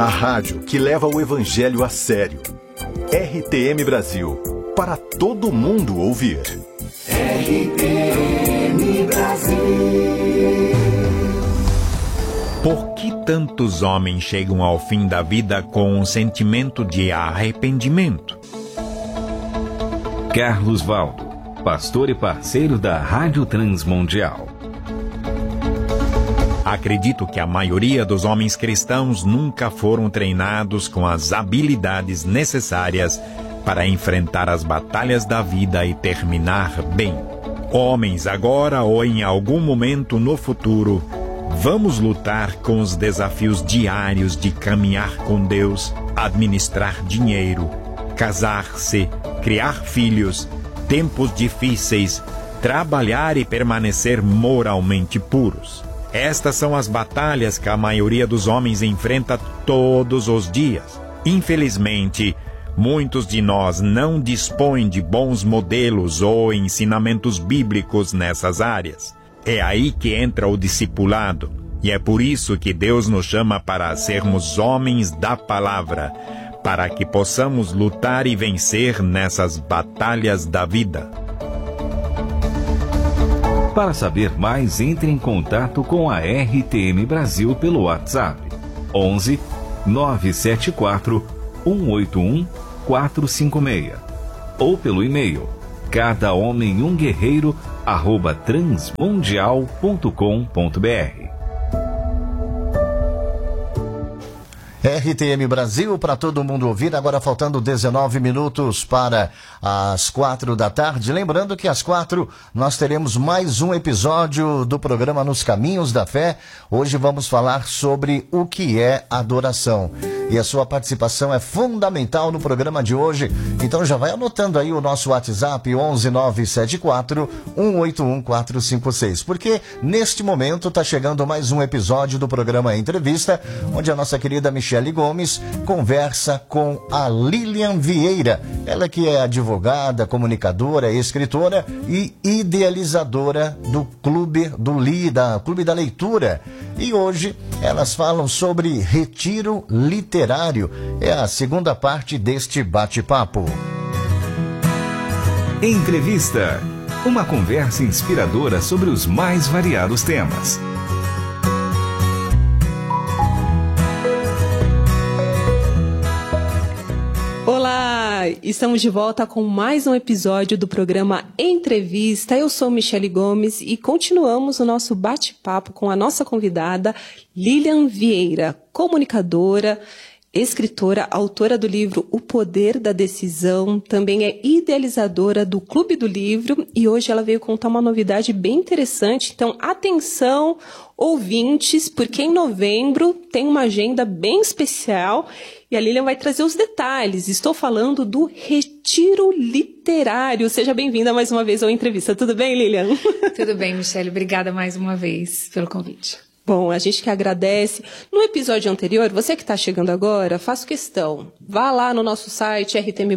A rádio que leva o evangelho a sério. RTM Brasil, para todo mundo ouvir. RTM Brasil. Por que tantos homens chegam ao fim da vida com um sentimento de arrependimento? Carlos Valdo, pastor e parceiro da Rádio Transmundial. Acredito que a maioria dos homens cristãos nunca foram treinados com as habilidades necessárias para enfrentar as batalhas da vida e terminar bem. Homens, agora ou em algum momento no futuro, vamos lutar com os desafios diários de caminhar com Deus, administrar dinheiro, casar-se, criar filhos, tempos difíceis, trabalhar e permanecer moralmente puros. Estas são as batalhas que a maioria dos homens enfrenta todos os dias. Infelizmente, muitos de nós não dispõem de bons modelos ou ensinamentos bíblicos nessas áreas. É aí que entra o discipulado, e é por isso que Deus nos chama para sermos homens da palavra, para que possamos lutar e vencer nessas batalhas da vida. Para saber mais, entre em contato com a RTM Brasil pelo WhatsApp 11 974 181 456 ou pelo e-mail cadahomenhumguerreiro@transmundial.com.br. RTM Brasil, para todo mundo ouvir, agora faltando 19 minutos para as 4 da tarde. Lembrando que às 4 nós teremos mais um episódio do programa Nos Caminhos da Fé. Hoje vamos falar sobre o que é adoração. E a sua participação é fundamental no programa de hoje. Então já vai anotando aí o nosso WhatsApp 11974 181 456. Porque neste momento está chegando mais um episódio do programa Entrevista, onde a nossa querida Michele Gomes conversa com a Lilian Vieira. Ela que é advogada, comunicadora, escritora e idealizadora do Clube da Leitura. E hoje elas falam sobre retiro literário. É a segunda parte deste bate-papo. Entrevista. Uma conversa inspiradora sobre os mais variados temas. Olá, estamos de volta com mais um episódio do programa Entrevista. Eu sou Michele Gomes e continuamos o nosso bate-papo com a nossa convidada Lilian Vieira, comunicadora, escritora, autora do livro O Poder da Decisão, também é idealizadora do Clube do Livro e hoje ela veio contar uma novidade bem interessante. Então, atenção, ouvintes, porque em novembro tem uma agenda bem especial e a Lilian vai trazer os detalhes. Estou falando do Retiro Literário. Seja bem-vinda mais uma vez à entrevista. Tudo bem, Lilian? Tudo bem, Michele. Obrigada mais uma vez pelo convite. Bom, a gente que agradece. No episódio anterior, você que está chegando agora, faço questão. Vá lá no nosso site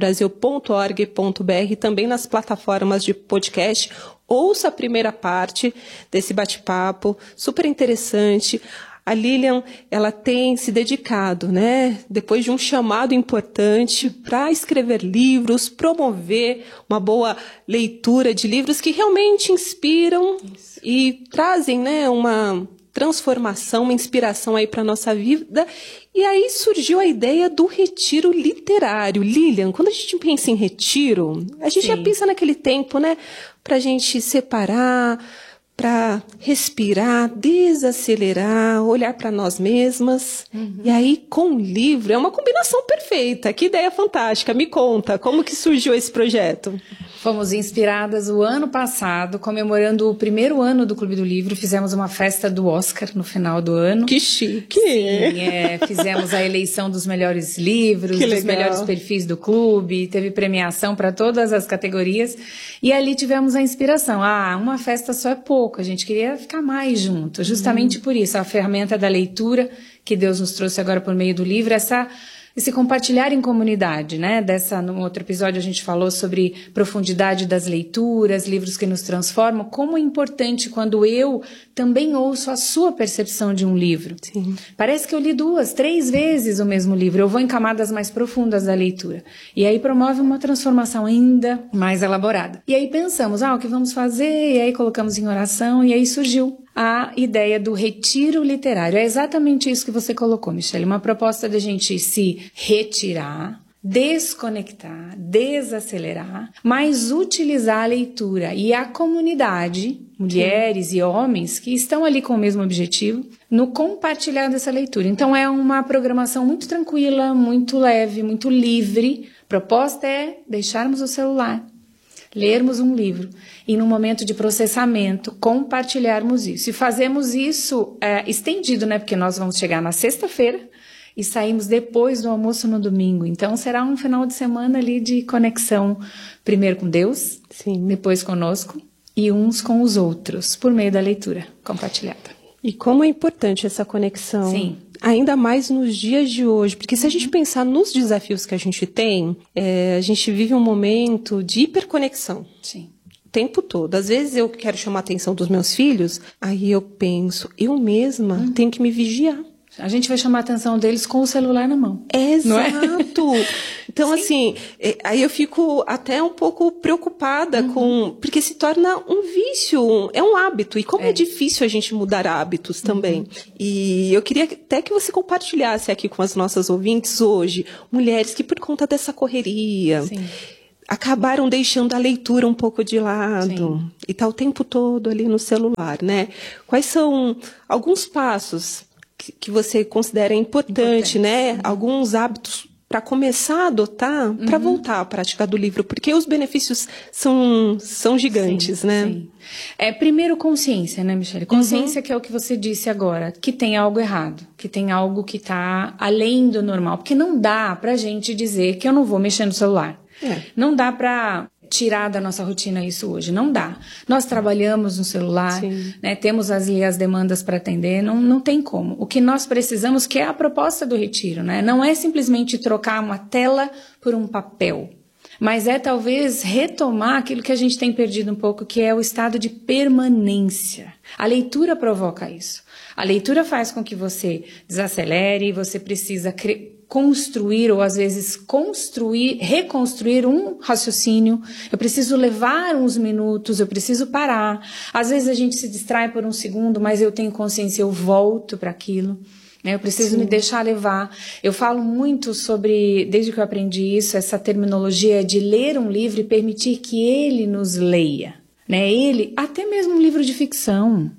rtmbrasil.org.br, também nas plataformas de podcast. Ouça a primeira parte desse bate-papo, super interessante. A Lilian, ela tem se dedicado, né, depois de um chamado importante para escrever livros, promover uma boa leitura de livros que realmente inspiram e trazem, né, uma transformação, uma inspiração aí para a nossa vida. E aí surgiu a ideia do retiro literário. Lilian, quando a gente pensa em retiro, a gente já pensa naquele tempo, né, para a gente separar, para respirar, desacelerar, olhar para nós mesmas. E aí, com o livro, é uma combinação perfeita. Que ideia fantástica. Me conta, como que surgiu esse projeto? Fomos inspiradas o ano passado, comemorando o primeiro ano do Clube do Livro. Fizemos uma festa do Oscar no final do ano. Que chique! Sim, fizemos a eleição dos melhores livros, dos melhores perfis do clube. Teve premiação para todas as categorias. E ali tivemos a inspiração. Uma festa só é pouco. A gente queria ficar mais junto. Justamente por isso, a ferramenta da leitura que Deus nos trouxe agora por meio do livro, esse compartilhar em comunidade, né? No outro episódio a gente falou sobre profundidade das leituras, livros que nos transformam, como é importante quando eu também ouço a sua percepção de um livro. Sim. Parece que eu li 2, 3 vezes o mesmo livro, eu vou em camadas mais profundas da leitura. E aí promove uma transformação ainda mais elaborada. E aí pensamos, o que vamos fazer? E aí colocamos em oração, e aí surgiu a ideia do retiro literário. É exatamente isso que você colocou, Michele, uma proposta da gente se retirar, desconectar, desacelerar, mas utilizar a leitura e a comunidade, mulheres e homens que estão ali com o mesmo objetivo, no compartilhar dessa leitura. Então é uma programação muito tranquila, muito leve, muito livre. A proposta é deixarmos o celular, lermos um livro e no momento de processamento compartilharmos isso. E fazemos isso estendido, né? Porque nós vamos chegar na sexta-feira e saímos depois do almoço no domingo. Então será um final de semana ali de conexão, primeiro com Deus, sim, depois conosco e uns com os outros, por meio da leitura compartilhada. E como é importante essa conexão. Sim. Ainda mais nos dias de hoje, porque se a gente pensar nos desafios que a gente tem, a gente vive um momento de hiperconexão. Sim. O tempo todo. Às vezes eu quero chamar a atenção dos meus filhos, aí eu penso, eu mesma tenho que me vigiar. A gente vai chamar a atenção deles com o celular na mão. Exato. Então, Sim. assim, aí eu fico até um pouco preocupada porque se torna um vício, é um hábito. E como é difícil a gente mudar hábitos também. E eu queria até que você compartilhasse aqui com as nossas ouvintes hoje, mulheres que por conta dessa correria, Sim, acabaram deixando a leitura um pouco de lado. Sim. E tá o tempo todo ali no celular, né? Quais são alguns passos que você considera importante, né? Alguns hábitos para começar a adotar, para voltar à prática do livro, porque os benefícios são gigantes, sim, né? Sim. Primeiro consciência, né, Michele? Consciência que é o que você disse agora, que tem algo errado, que tem algo que está além do normal, porque não dá pra gente dizer que eu não vou mexer no celular. Não dá pra tirar da nossa rotina isso hoje, não dá. Nós trabalhamos no celular, né, temos as demandas para atender, não tem como. O que nós precisamos, que é a proposta do retiro, né, não é simplesmente trocar uma tela por um papel, mas é talvez retomar aquilo que a gente tem perdido um pouco, que é o estado de permanência. A leitura provoca isso. A leitura faz com que você desacelere, você precisa construir ou às vezes reconstruir um raciocínio. Eu preciso levar uns minutos, eu preciso parar. Às vezes a gente se distrai por um segundo, mas eu tenho consciência, eu volto para aquilo. Eu preciso me deixar levar. Eu falo muito sobre, desde que eu aprendi isso, essa terminologia de ler um livro e permitir que ele nos leia. Ele, até mesmo um livro de ficção,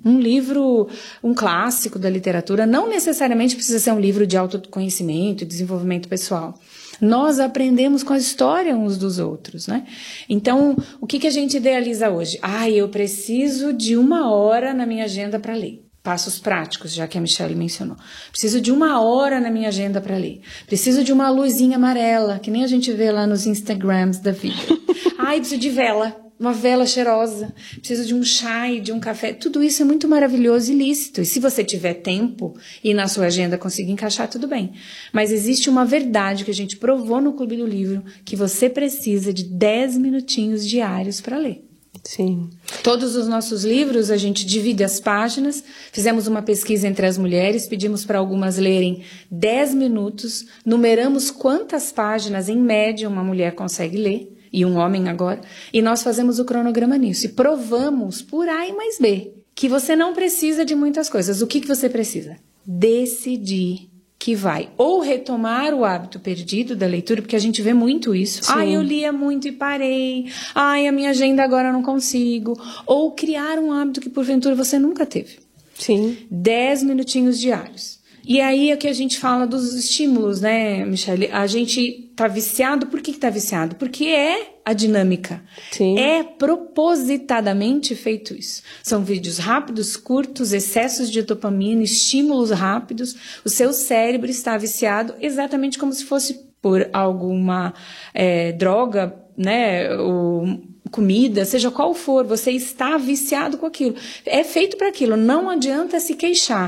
um clássico da literatura, não necessariamente precisa ser um livro de autoconhecimento e desenvolvimento pessoal. Nós aprendemos com a história uns dos outros, né? Então, o que a gente idealiza hoje? Eu preciso de 1 hora na minha agenda para ler. Passos práticos, já que a Michele mencionou. Preciso de 1 hora na minha agenda para ler. Preciso de uma luzinha amarela, que nem a gente vê lá nos Instagrams da vida. Preciso de vela. Uma vela cheirosa, preciso de um chá e de um café. Tudo isso é muito maravilhoso e lícito. E se você tiver tempo e na sua agenda conseguir encaixar, tudo bem. Mas existe uma verdade que a gente provou no Clube do Livro, que você precisa de 10 minutinhos diários para ler. Sim. Todos os nossos livros, a gente divide as páginas, fizemos uma pesquisa entre as mulheres, pedimos para algumas lerem 10 minutos, numeramos quantas páginas, em média, uma mulher consegue ler, e um homem agora, e nós fazemos o cronograma nisso. E provamos por A e mais B que você não precisa de muitas coisas. O que você precisa? Decidir que vai ou retomar o hábito perdido da leitura, porque a gente vê muito isso. Eu lia muito e parei. A minha agenda agora eu não consigo. Ou criar um hábito que porventura você nunca teve. Sim. 10 minutinhos diários. E aí é que a gente fala dos estímulos, né, Michele? A gente tá viciado. Por que tá viciado? Porque é a dinâmica. Sim. É propositadamente feito isso. São vídeos rápidos, curtos, excessos de dopamina, estímulos rápidos. O seu cérebro está viciado exatamente como se fosse por alguma droga, né, ou comida, seja qual for. Você está viciado com aquilo. É feito para aquilo. Não adianta se queixar.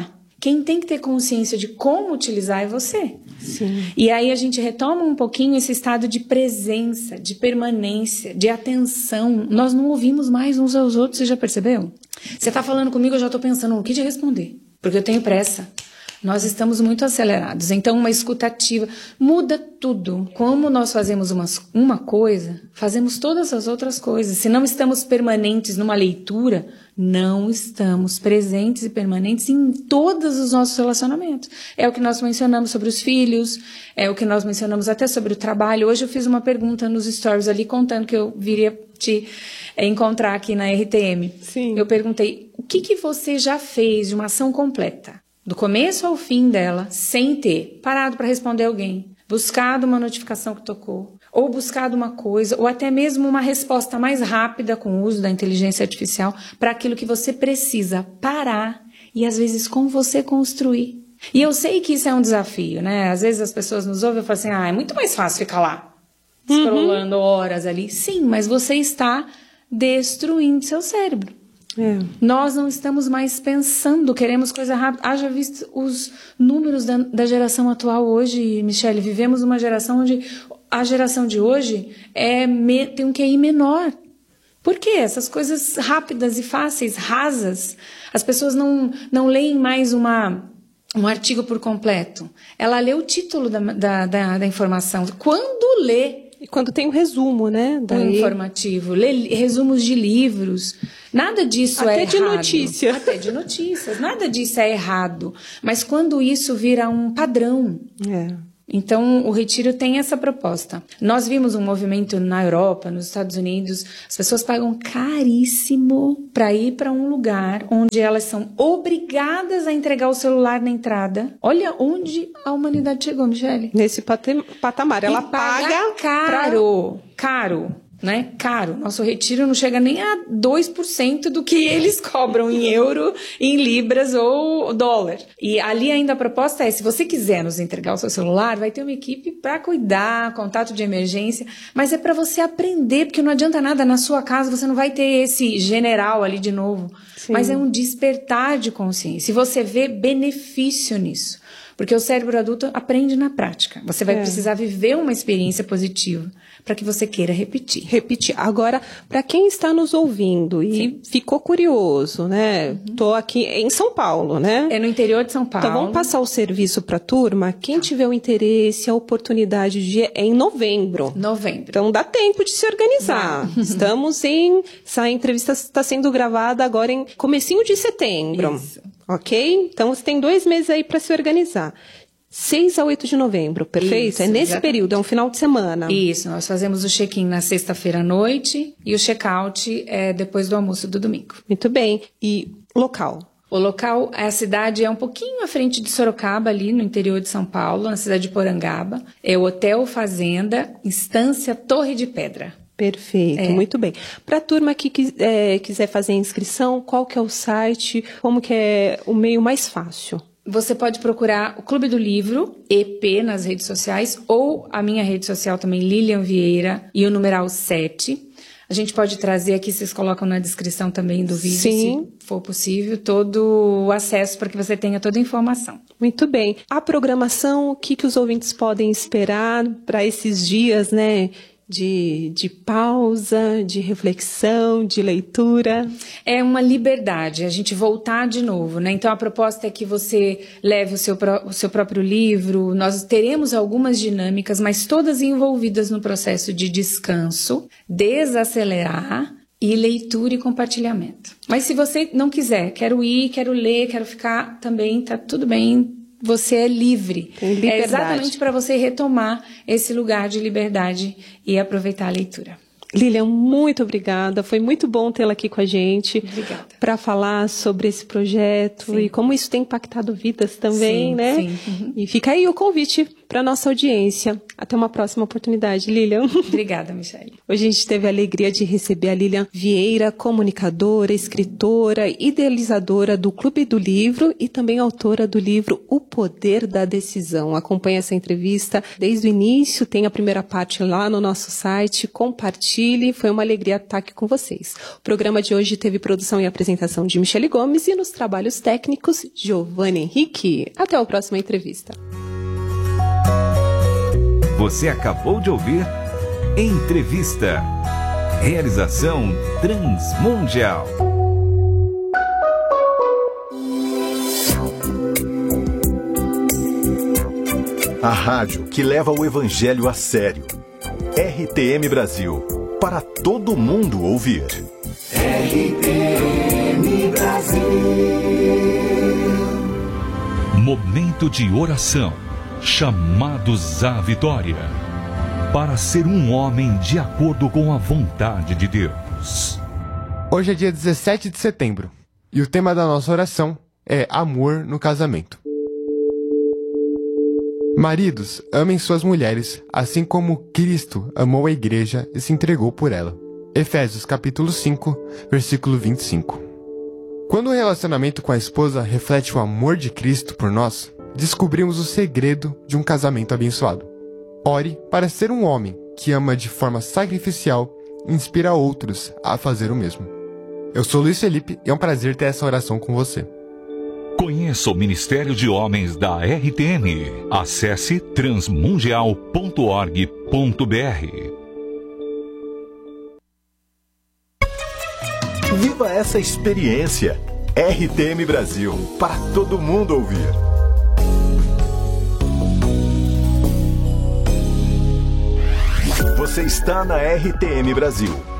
quem tem que ter consciência de como utilizar é você. Sim. E aí a gente retoma um pouquinho esse estado de presença, de permanência, de atenção. Nós não ouvimos mais uns aos outros, você já percebeu? Você está falando comigo, eu já estou pensando no que te responder, porque eu tenho pressa. Nós estamos muito acelerados, então uma escuta ativa muda tudo. Como nós fazemos uma coisa, fazemos todas as outras coisas. Se não estamos permanentes numa leitura, não estamos presentes e permanentes em todos os nossos relacionamentos. É o que nós mencionamos sobre os filhos, é o que nós mencionamos até sobre o trabalho. Hoje eu fiz uma pergunta nos stories ali, contando que eu viria te encontrar aqui na RTM. Sim. Eu perguntei, o que você já fez de uma ação completa? Do começo ao fim dela, sem ter parado para responder alguém, buscado uma notificação que tocou, ou buscado uma coisa, ou até mesmo uma resposta mais rápida com o uso da inteligência artificial para aquilo que você precisa parar e, às vezes, com você construir. E eu sei que isso é um desafio, né? Às vezes as pessoas nos ouvem e falam assim, é muito mais fácil ficar lá, scrollando horas ali. Sim, mas você está destruindo seu cérebro. Nós não estamos mais pensando, queremos coisa rápida. Haja visto os números da geração atual hoje, Michele. Vivemos uma geração onde a geração de hoje tem um QI menor. Por quê? Essas coisas rápidas e fáceis, rasas. As pessoas não leem mais um artigo por completo. Ela lê o título da informação. Quando lê... E quando tem um resumo, né? Daí... informativo, lê resumos de livros, nada disso é errado. Até de notícia. Até de notícias, nada disso é errado. Mas quando isso vira um padrão... Então, o Retiro tem essa proposta. Nós vimos um movimento na Europa, nos Estados Unidos, as pessoas pagam caríssimo para ir para um lugar onde elas são obrigadas a entregar o celular na entrada. Olha onde a humanidade chegou, Michele. Nesse patamar. Ela paga caro. Né? Caro. Nosso retiro não chega nem a 2% do que eles cobram em euro, em libras ou dólar. E ali ainda a proposta é, se você quiser nos entregar o seu celular, vai ter uma equipe para cuidar, contato de emergência, mas é para você aprender, porque não adianta nada na sua casa, você não vai ter esse general ali de novo. Sim. Mas é um despertar de consciência. E você vê benefício nisso. Porque o cérebro adulto aprende na prática. Você vai precisar viver uma experiência positiva para que você queira repetir. Agora, para quem está nos ouvindo e ficou curioso, né? Tô aqui em São Paulo, né? É no interior de São Paulo. Então, vamos passar o serviço para a turma. Quem tiver o interesse, a oportunidade é em novembro. Então, dá tempo de se organizar. Estamos essa entrevista está sendo gravada agora em comecinho de setembro. Isso. Ok? Então, você tem 2 meses aí para se organizar. 6 a 8 de novembro, perfeito? Isso, é nesse exatamente. período, é um final de semana. Isso, nós fazemos o check-in na sexta-feira à noite e o check-out é depois do almoço do domingo. Muito bem. E local? O local, a cidade é um pouquinho à frente de Sorocaba, ali no interior de São Paulo, na cidade de Porangaba. É o Hotel Fazenda, Estância Torre de Pedra. Perfeito, muito bem. Para a turma que quiser fazer a inscrição, qual que é o site, como que é o meio mais fácil? Você pode procurar o Clube do Livro, EP, nas redes sociais, ou a minha rede social também, Lilian Vieira, e o numeral 7. A gente pode trazer aqui, vocês colocam na descrição também do vídeo, Sim. se for possível, todo o acesso para que você tenha toda a informação. Muito bem. A programação, o que os ouvintes podem esperar para esses dias, né? De pausa, de reflexão, de leitura. É uma liberdade, a gente voltar de novo, né? Então a proposta é que você leve o seu próprio livro, nós teremos algumas dinâmicas, mas todas envolvidas no processo de descanso, desacelerar e leitura e compartilhamento. Mas se você não quiser, quero ir, quero ler, quero ficar também, tá tudo bem. Você é livre. É exatamente para você retomar esse lugar de liberdade e aproveitar a leitura. Lilian, muito obrigada. Foi muito bom tê-la aqui com a gente. Obrigada. Para falar sobre esse projeto e como isso tem impactado vidas também, né? Sim. Uhum. E fica aí o convite para nossa audiência. Até uma próxima oportunidade, Lilian. Obrigada, Michele. Hoje a gente teve a alegria de receber a Lilian Vieira, comunicadora, escritora, idealizadora do Clube do Livro e também autora do livro O Poder da Decisão. Acompanhe essa entrevista desde o início, tem a primeira parte lá no nosso site, compartilhe Gili, foi uma alegria estar aqui com vocês. O programa de hoje teve produção e apresentação de Michele Gomes e nos trabalhos técnicos, Giovanni Henrique. Até a próxima entrevista. Você acabou de ouvir Entrevista. Realização Transmundial. A rádio que leva o evangelho a sério. RTM Brasil, para todo mundo ouvir. RTM Brasil. Momento de oração. Chamados à vitória. Para ser um homem de acordo com a vontade de Deus. Hoje é dia 17 de setembro e o tema da nossa oração é amor no casamento. Maridos, amem suas mulheres, assim como Cristo amou a igreja e se entregou por ela. Efésios capítulo 5, versículo 25. Quando o relacionamento com a esposa reflete o amor de Cristo por nós, descobrimos o segredo de um casamento abençoado. Ore para ser um homem que ama de forma sacrificial e inspira outros a fazer o mesmo. Eu sou Luiz Felipe e é um prazer ter essa oração com você. Conheça o Ministério de Homens da RTM. Acesse transmundial.org.br. Viva essa experiência. RTM Brasil, para todo mundo ouvir. Você está na RTM Brasil.